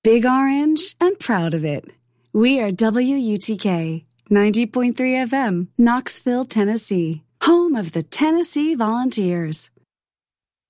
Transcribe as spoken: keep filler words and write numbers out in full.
Big Orange and proud of it. We are W U T K, ninety point three F M, Knoxville, Tennessee, home of the Tennessee Volunteers.